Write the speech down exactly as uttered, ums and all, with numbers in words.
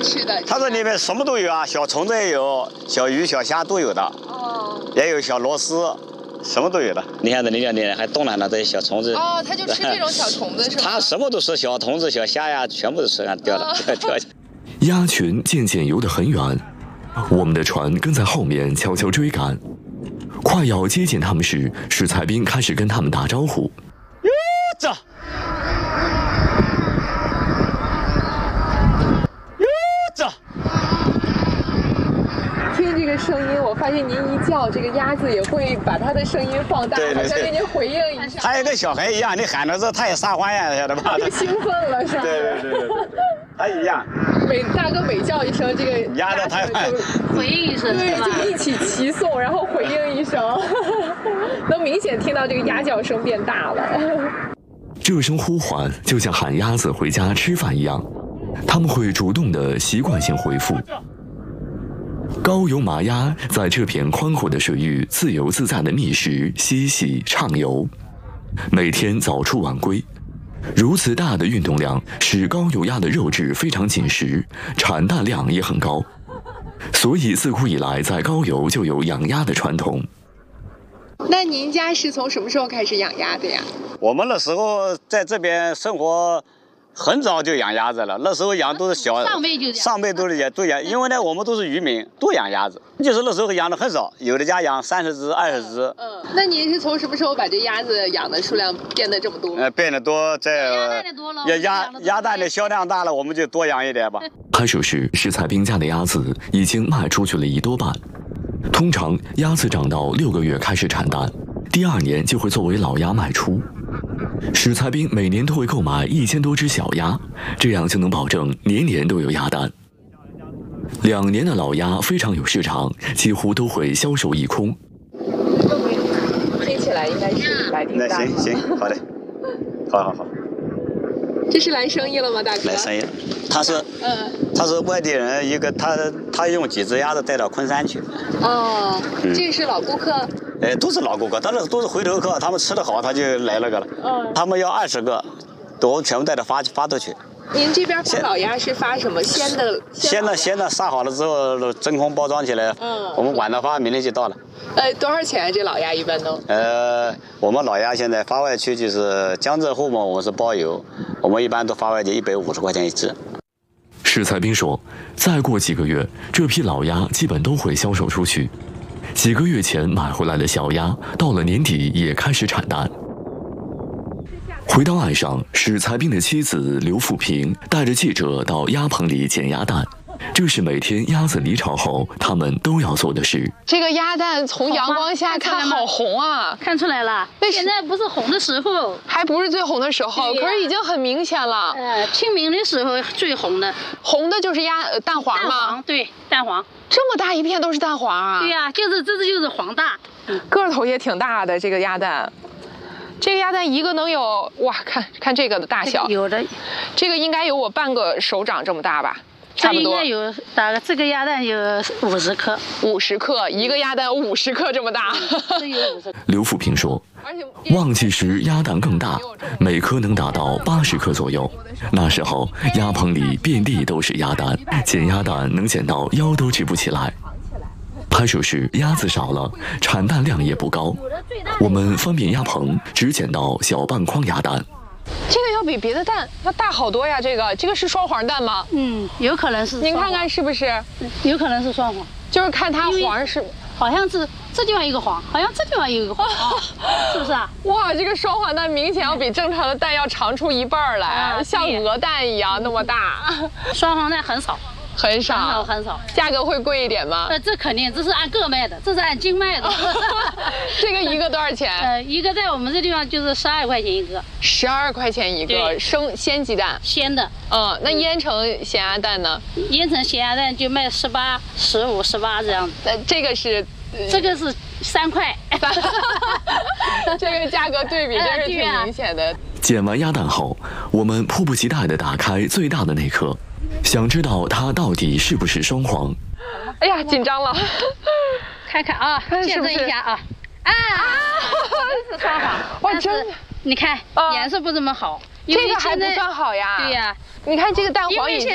吃的？ 它这里面什么都有啊，小虫子也有，小鱼、小虾都有的。哦。也有小螺丝，什么都有的。你看这里面还冻了呢，这些小虫子。 哦，它就吃这种小虫子是吧？ 它什么都吃，小虫子、小虾呀，全部都吃，看掉了，掉下。 鸭群渐渐游得很远，我们的船跟在后面悄悄追赶。快要接近他们时，史才斌开始跟他们打招呼。 哟，这。哟，这。 听这个声音，我发现您一叫，这个鸭子也会把它的声音放大，好像给您回应一下。 它也跟小孩一样，你喊着这，它也撒欢呀，晓得吧？ 就兴奋了，是吧？ 对对对对对，它一样。 每大哥每叫一声，这个鸭子它就回应一声， 对，就一起齐颂，然后回应一声，能明显听到这个鸭叫声变大了。 这声呼唤就像喊鸭子回家吃饭一样，他们会主动的习惯性回复。高邮麻鸭在这片宽阔的水域自由自在的觅食、嬉戏、畅游，每天早出晚归。如此大的运动量使高邮鸭的肉质非常紧实，产蛋量也很高，所以自古以来在高邮就有养鸭的传统。 那您家是从什么时候开始养鸭的呀？ 我们那时候在这边生活很早就养鸭子了，那时候养都是小上辈就上辈都是也都养，因为呢我们都是渔民，都养鸭子，就是那时候养的很少，有的家养三十只、二十只。 嗯，那您是从什么时候把这鸭子养的数量变得这么多？ 呃，变得多，在鸭蛋的多了， 鸭鸭鸭蛋的销量大了，我们就多养一点吧。 拍摄时，史才斌家的鸭子已经卖出去了一多半。通常鸭子长到六个月开始产蛋，第二年就会作为老鸭卖出。史才斌每年都会购买一千多只小鸭，这样就能保证年年都有鸭蛋。两年的老鸭非常有市场，几乎都会销售一空。 听起来应该是来挺大的。 那行行，好的，好好好。 这是来生意了吗，大哥？ 来生意，他是， 嗯， 他是外地人，一个他他用几只鸭子带到昆山去。 哦， 嗯、 这是老顾客。 哎，都是老顾客，但是都是回头客，他们吃的好，他就来那个了。嗯，他们要二十个，都全部带着发发出去。 您这边发老鸭是发什么？鲜的？ 鲜的鲜的杀好了之后，真空包装起来。嗯，我们晚上发，明天就到了。 呃，多少钱、啊、这老鸭一般都？ 呃，我们老鸭现在发外去就是江浙沪嘛，我们是包邮，我们一般都发外去一百五十块钱一只。 史才斌说，再过几个月，这批老鸭基本都会销售出去。几个月前买回来的小鸭，到了年底也开始产蛋。回到岸上，史才斌的妻子刘富平带着记者到鸭棚里捡鸭蛋，这是每天鸭子离巢后他们都要做的事。 这个鸭蛋从阳光下看好红啊， 看出来了。现在不是红的时候， 还不是最红的时候，可是已经很明显了。 呃，清明的时候最红的， 红的就是鸭呃蛋黄吗？ 蛋黄，对，蛋黄。 这么大一片都是蛋黄啊？ 对呀、啊，就是这这就是黄大， 嗯、个头也挺大的这个鸭蛋。这个鸭蛋一个能有哇，看看这个的大小， 有的， 这个应该有我半个手掌这么大吧，差不多。 应该有大概这个鸭蛋有五十克， 五十克一个鸭蛋五十克这么大。 这有五十克。 刘富平说，旺季时鸭蛋更大，每颗能达到八十克左右。那时候鸭棚里遍地都是鸭蛋，捡鸭蛋能捡到腰都举不起来。拍摄时鸭子少了，产蛋量也不高，我们翻遍鸭棚只捡到小半筐鸭蛋。 这个要比别的蛋要大好多呀！这个这个是双黄蛋吗？ 嗯，有可能是。 您看看是不是？ 有可能是双黄， 就是看它黄是， 好像是这地方一个黄，好像这地方有一个黄，哦、是不是啊？ 哇，这个双黄蛋明显要比正常的蛋要长出一半来，啊、像鹅蛋一样那么大。 双黄蛋很少。 很少， 很少，很少， 价格会贵一点吗？ 呃，这肯定，这是按个卖的，这是按斤卖的。 这个一个多少钱？ 呃，一个在我们这地方就是十二块钱一个。 十二块钱一个生鲜鸡蛋， 鲜的。 嗯，那腌成咸鸭蛋呢？ 腌成咸鸭蛋就卖十八、十五、十八这样子。 呃，这个是， 这个是三块。 这个价格对比真是挺明显的。 捡完鸭蛋后，我们迫不及待地打开最大的那颗。想知道它到底是不是双黄？ 哎呀，紧张了， 看看啊，见证一下啊！啊啊，真是双黄， 哇，真的， 你看颜色不怎么好， 这个还不算好呀。 对呀， 你看这个蛋黄已经。